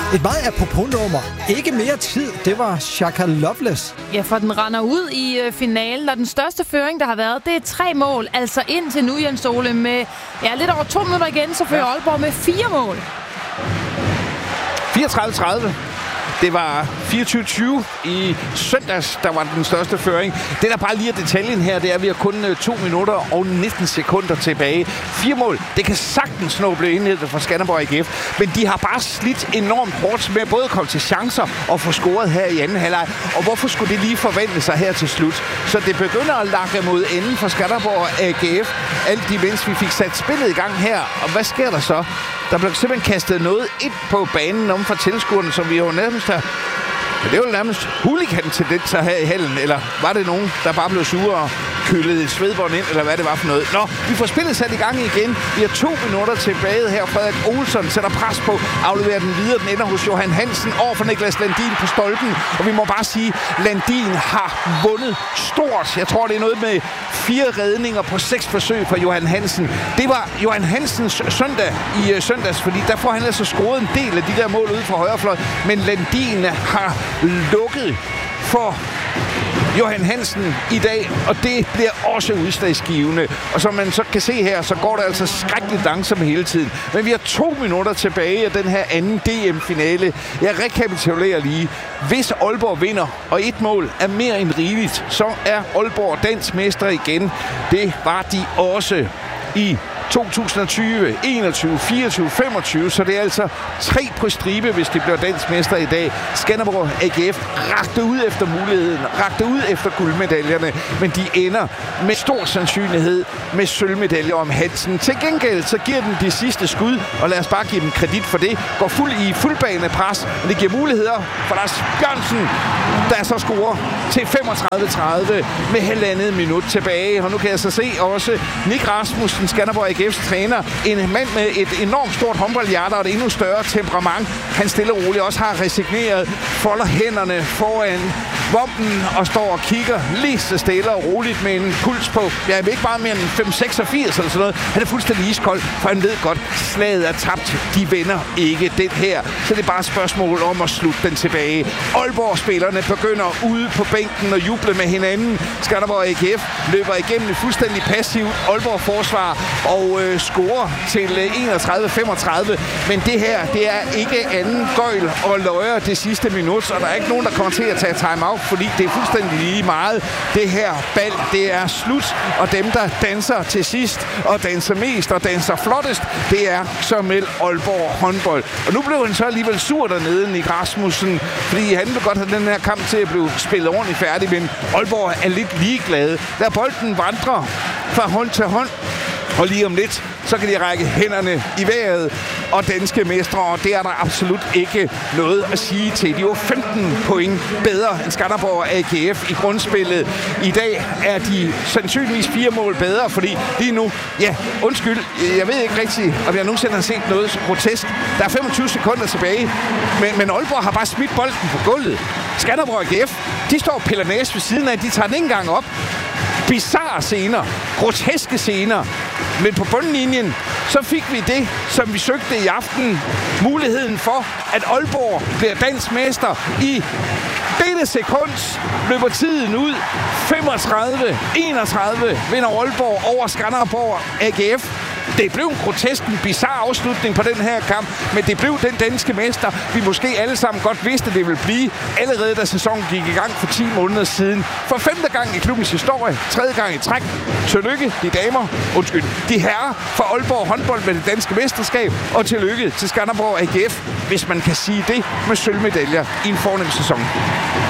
Et meget apropos nummer. Ikke mere tid. Det var Shaka Loveless. Ja, for den render ud i finalen, og den største føring, der har været, det er 3 mål. Altså ind til nu, Jens Ole, med lidt over 2 minutter igen, så fører Aalborg med 4 mål. 34-30. Det var 24-20 i søndags, der var den største føring. Det, der bare lige er detaljen her, det er, at vi har kun 2 minutter og 19 sekunder tilbage. 4 mål, det kan sagtens nå blive indhældet fra Skanderborg AGF, men de har bare slidt enormt hårdt med både at komme til chancer og få scoret her i anden halvleg. Og hvorfor skulle det lige forvente sig her til slut? Så det begynder at lakke mod enden for Skanderborg AGF, alt imens vi fik sat spillet i gang her. Og hvad sker der så? Der blev simpelthen kastet noget ind på banen om for tilskuerne, som vi jo nærmest har... Men det var nærmest huligan-tendenser her i hallen, eller var det nogen, der bare blev sure og kyllede et svedbånd ind, eller hvad det var for noget? Nå, vi får spillet sat i gang igen. Vi har 2 minutter tilbage her. Frederik Olsen sætter pres på, afleverer den videre. Den ender hos Johan Hansen over for Niklas Landin på stolpen. Og vi må bare sige, Landin har vundet stort. Jeg tror, det er noget med 4 redninger på 6 forsøg fra Johan Hansen. Det var Johan Hansens søndag i søndags, fordi der får han altså scoret en del af de der mål ude fra højrefløj. Men Landin har lukket for Johan Hansen i dag, og det bliver også udslagsgivende. Og som man så kan se her, så går det altså skrækkeligt langsomt hele tiden. Men vi har 2 minutter tilbage af den her anden DM-finale. Jeg rekapitulerer lige. Hvis Aalborg vinder, og 1 mål er mere end rigeligt, så er Aalborg dansk mester igen. Det var de også i 2020, 21, 24, 25, så det er altså 3 på stribe, hvis de bliver dansk mester i dag. Skanderborg AGF rakte ud efter muligheden, rakte ud efter guldmedaljerne, men de ender med stor sandsynlighed med sølvmedaljer om halsen. Til gengæld så giver den de sidste skud, og lad os bare give dem kredit for det. Går fuldbanepres, og det giver muligheder for Lars Bjørnsen, der så scorer til 35-30 med 1,5 minut tilbage. Og nu kan jeg så se også Nick Rasmussen, Skanderborg AGF's træner, en mand med et enormt stort håndboldhjerte og et endnu større temperament. Han stille og roligt også har resigneret, folder hænderne foran vompen og står og kigger lige så stille og roligt med en puls på, jeg ved ikke bare mere end 5-86 eller sådan noget. Han er fuldstændig iskold, for han ved godt, slaget er tabt. De vinder ikke den her. Så det er bare et spørgsmål om at slutte den tilbage. Aalborg-spillerne begynder ude på bænken og juble med hinanden. Skanderborg AGF løber igennem et fuldstændig passivt Aalborg-forsvar og scorer til 31-35. Men det her, det er ikke anden gøjl og løjer det sidste minut, og der er ikke nogen, der kommer til at tage timeout, fordi det er fuldstændig lige meget. Det her bal, det er slut, og dem, der danser til sidst, og danser mest, og danser flottest, det er Sørmel Aalborg håndbold. Og nu blev han så alligevel sur dernede, Nick Rasmussen, fordi han vil godt have den her kamp til at blive spillet ordentligt færdig, men Aalborg er lidt ligeglade. Der bolden vandrer fra hånd til hånd, og lige om lidt, så kan de række hænderne i vejret, og danske mestre, og det er der absolut ikke noget at sige til. De var 15 point bedre end Skanderborg AGF i grundspillet. I dag er de sandsynligvis 4 mål bedre, fordi lige nu, jeg ved ikke rigtigt, om jeg nogensinde har set noget så grotesk. Der er 25 sekunder tilbage, men Aalborg har bare smidt bolden på gulvet. Skanderborg AGF, de står og piller næse ved siden af, de tager den ikke engang op. Bizarre scener, groteske scener, men på bundlinjen, så fik vi det, som vi søgte i aften. Muligheden for, at Aalborg bliver dansk mester i dette sekund. Løber tiden ud. 35-31 vinder Aalborg over Skanderborg AGF. Det blev en grotesk, en bizarre afslutning på den her kamp, men det blev den danske mester, vi måske alle sammen godt vidste, det ville blive, allerede da sæsonen gik i gang for 10 måneder siden. For 5. gang i klubbens historie, 3. gang i træk. Tillykke, de herrer for Aalborg håndbold med det danske mesterskab, og tillykke til Skanderborg AGF, hvis man kan sige det, med sølvmedaljer i en fornem sæson.